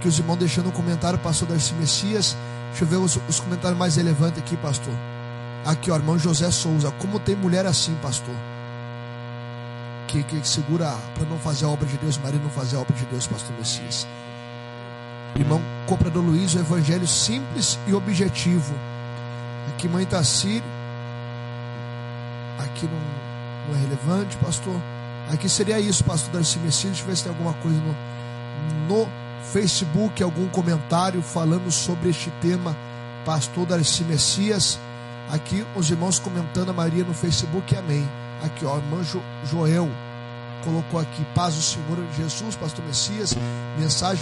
Aqui os irmãos deixando um comentário, pastor Darcy Messias. Deixa eu ver os comentários mais relevantes aqui, pastor. Aqui, ó, irmão José Souza. Como tem mulher assim, pastor? Que segura para não fazer a obra de Deus, marido não fazer a obra de Deus, pastor Messias. Irmão Comprador Luiz, o evangelho simples e objetivo. Aqui, mãe Tacir. Aqui não é relevante, pastor. Aqui seria isso, pastor Darcy Messias. Deixa eu ver se tem alguma coisa no Facebook, algum comentário falando sobre este tema, pastor Darcy Messias. Aqui os irmãos comentando, a Maria no Facebook, amém. Aqui, ó, irmão Joel colocou aqui, paz do Senhor Jesus, pastor Messias, mensagem